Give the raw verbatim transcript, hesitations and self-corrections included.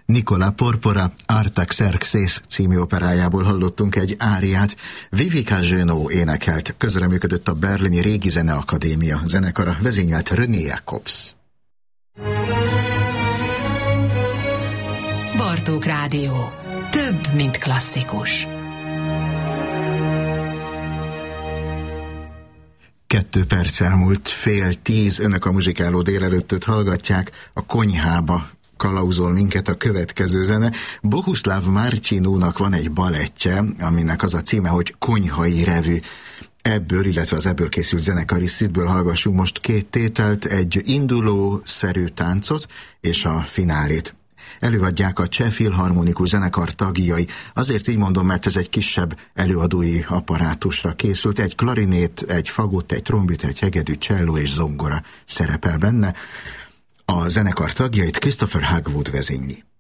Nicola Porpora Artaxerxes című operájából hallottunk egy áriát. Vivica Genot énekelt, közreműködött a berlini Régi Zeneakadémia zenekara, vezényelt René Jacobs. Bartók Rádió. Több, mint klasszikus. Kettő perc elmúlt fél tíz, önök a muzsikáló délelőttöt hallgatják, a konyhába kalauzol minket a következő zene. Bohuslav Martinónak van egy balettje, aminek az a címe, hogy Konyhai revű. Ebből, illetve az ebből készült zenekari szitből hallgassunk most két tételt, egy induló-szerű táncot és a finálét. Előadják a Cseh Filharmonikus Zenekar tagjai. Azért így mondom, mert ez egy kisebb előadói apparátusra készült. Egy klarinét, egy fagott, egy trombit, egy hegedű, cselló és zongora szerepel benne. A zenekar tagjait Christopher Hogwood vezényli.